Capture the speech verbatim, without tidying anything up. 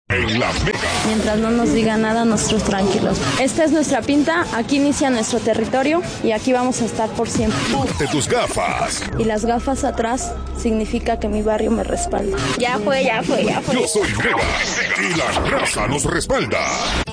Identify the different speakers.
Speaker 1: En la Mega.
Speaker 2: Mientras no nos diga nada, nosotros tranquilos. Esta es nuestra pinta, aquí inicia nuestro territorio y aquí vamos a estar por siempre.
Speaker 1: Ponte tus gafas.
Speaker 2: Y las gafas atrás significa que mi barrio me respalda.
Speaker 3: Ya fue, ya fue, ya fue.
Speaker 1: Yo soy Mega y la raza nos respalda.